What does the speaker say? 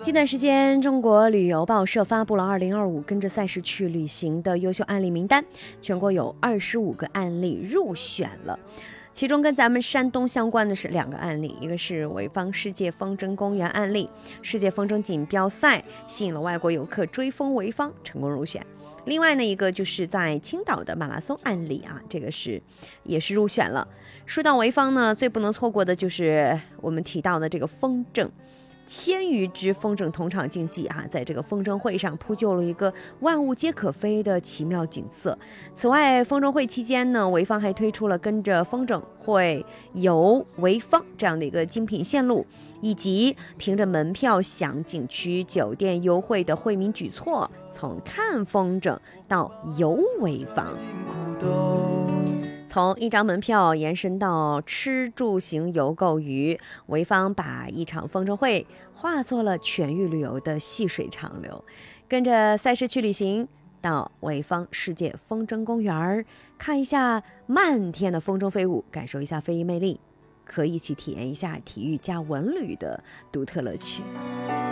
近段时间，中国旅游报社发布了2025跟着赛事去旅行的优秀案例名单，全国有25个案例入选了。其中跟咱们山东相关的是2个案例，一个是潍坊世界风筝公园案例，世界风筝锦标赛吸引了外国游客追风潍坊，成功入选。另外呢，一个就是在青岛的马拉松案例啊，这个也是入选了。说到潍坊呢，最不能错过的就是我们提到的这个风筝。1000余支风筝同场竞技啊，在这个风筝会上铺就了一个万物皆可飞的奇妙景色。此外，风筝会期间呢，潍坊还推出了跟着风筝会游潍坊这样的一个精品线路，以及凭着门票享景区酒店优惠的惠民举措，从看风筝到游潍坊。从一张门票延伸到吃住行游购娱，潍坊把一场风筝会化作了全域旅游的细水长流。跟着赛事去旅行，到潍坊世界风筝公园看一下漫天的风筝飞舞，感受一下飞翼魅力，可以去体验一下体育加文旅的独特乐趣。